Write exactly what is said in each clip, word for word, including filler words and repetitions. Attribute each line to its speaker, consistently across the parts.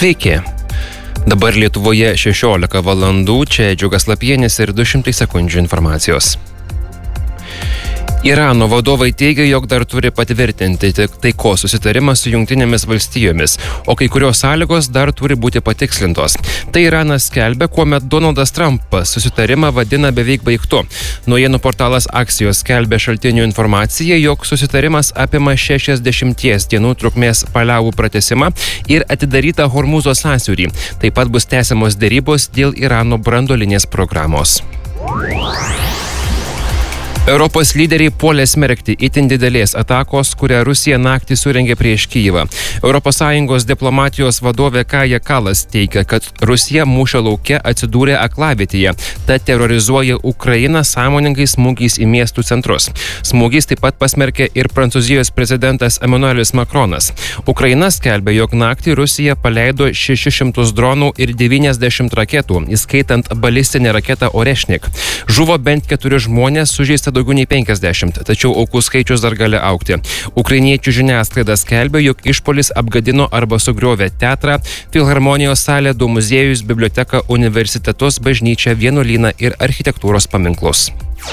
Speaker 1: Sveiki. Dabar Lietuvoje šešiolika valandų, čia Džiugas Lapienis ir du šimtai sekundžių informacijos. Irano vadovai teigia, jog dar turi patvirtinti taikos susitarimą su Jungtinėmis valstijomis, o kai kurios sąlygos dar turi būti patikslintos. Tai Iranas skelbia, kuomet Donaldas Trumpas susitarimą vadina beveik baigtu. Naujienų portalas Axios skelbia šaltinių informaciją, jog susitarimas apima šešiasdešimties dienų trukmės paliaubų pratęsimą ir atidarytą Hormūzo sąsiaurį. Taip pat bus tęsiamos derybos dėl Irano branduolinės programos. Europos lyderiai puolė smerkti itin didelės atakos, kurią Rusija naktį surengė prieš Kyjivą. Europos Sąjungos diplomatijos vadovė Kaja Kallas teigia, kad Rusija mūšio lauke atsidūrė aklavietėje, tad terrorizuoja Ukrainą sąmoningai smūgiais į miestų centrus. Smūgiais taip pat pasmerkė ir Prancūzijos prezidentas Emmanuelis Macronas. Ukraina skelbia, jog naktį Rusija paleido šešis šimtus dronų ir devyniasdešimt raketų, įskaitant balistinę raketą Orešnik. Žuvo bent keturi žmonės, sužeista daugiau nei penkiasdešimt, tačiau aukų skaičius dar gali augti. Ukrainiečių žiniasklaida skelbia, jog išpuolis apgadino arba sugriovė teatrą, filharmonijos salę, du muziejus, biblioteką, universitetus, bažnyčią, vienuolyną ir architektūros paminklus.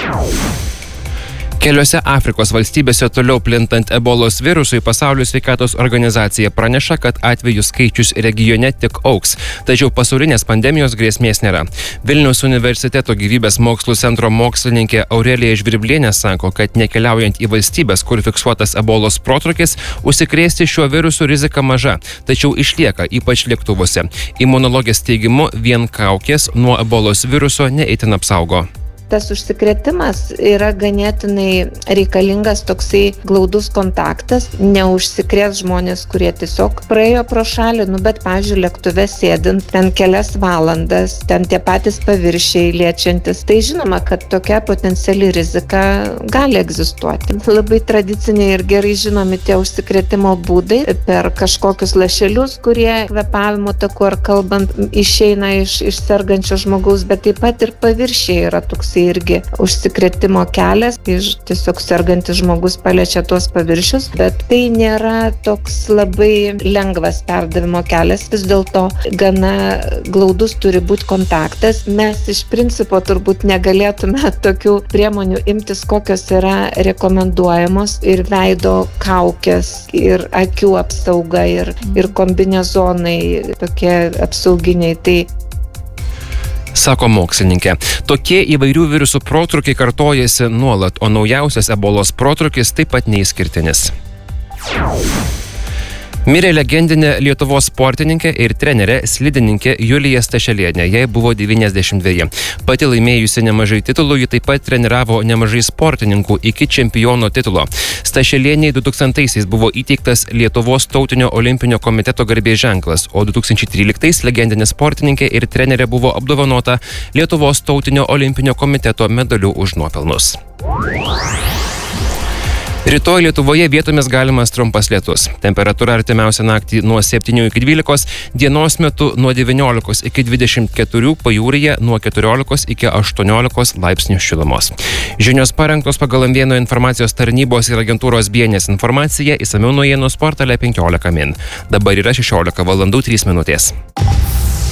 Speaker 1: Keliose Afrikos valstybėse toliau plintant ebolos virusui, Pasaulio sveikatos organizacija praneša, kad atvejų skaičius regione tik augs, tačiau pasaulinės pandemijos grėsmės nėra. Vilniaus universiteto gyvybės mokslų centro mokslininkė Aurelija Žvirblienė sako, kad nekeliaujant į valstybės, kur fiksuotas ebolos protrūkis, užsikrėsti šiuo virusu rizika maža, tačiau išlieka ypač lėktuvuose. Imunologės teigimu, vien kaukės nuo ebolos viruso neįtin apsaugo.
Speaker 2: Tas užsikrėtimas yra ganėtinai reikalingas toksai glaudus kontaktas, neužsikrės žmonės, kurie tiesiog praėjo pro šalį, nu bet, pavyzdžiui, lėktuve sėdint ten kelias valandas, ten tie patys paviršiai liečiantis. Tai žinoma, kad tokia potenciali rizika gali egzistuoti. Labai tradiciniai ir gerai žinomi tie užsikrėtimo būdai per kažkokius lašelius, kurie kvėpavimo taku ar kalbant išeina iš, iš sergančio žmogaus, bet taip pat ir paviršiai yra toksai irgi užsikrėtimo kelias, iš tiesiog sergantis žmogus paliečia tuos paviršius, bet tai nėra toks labai lengvas perdavimo kelias, vis dėlto gana glaudus turi būti kontaktas. Mes iš principo turbūt negalėtume tokių priemonių imtis, kokios yra rekomenduojamos, ir veido kaukės, ir akių apsauga, ir, ir kombinezonai tokie apsauginiai. Tai
Speaker 1: sako mokslininkė. Tokie įvairių virusų protrūkiai kartojasi nuolat, o naujausias ebolos protrūkis taip pat neišskirtinis. Mirė legendinė Lietuvos sportininkė ir trenerė slidininkė Julija Stašelienė, jai buvo devyniasdešimt dveji. Pati laimėjusi nemažai titulų, ji taip pat treniravo nemažai sportininkų iki čempiono titulo. Stašelienei du tūkstantaisiais buvo įteiktas Lietuvos tautinio olimpinio komiteto garbės ženklas, o du tūkstančiai tryliktais legendinė sportininkė ir trenerė buvo apdovanota Lietuvos tautinio olimpinio komiteto medaliu už nuopelnus. Rytoj Lietuvoje vietomis galimas trumpas lietus. Temperatūra artimiausią naktį nuo septynių iki dvylikos, dienos metu nuo devyniolikos iki dvidešimt keturių, pajūryje nuo keturiolikos iki aštuoniolikos laipsnių šilumos. Žinios parengtos pagal M vieno informacijos tarnybos ir agentūros B N S informaciją, išsamiau naujienų portale penkiolika min. Dabar yra šešiolika valandų trys minutės.